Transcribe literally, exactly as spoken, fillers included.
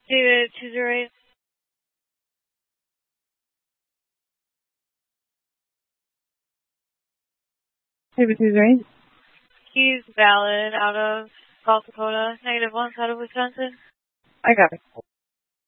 David two zero eight. David two zero eight. He's valid out of South Dakota, negative one out of Wisconsin. I got it.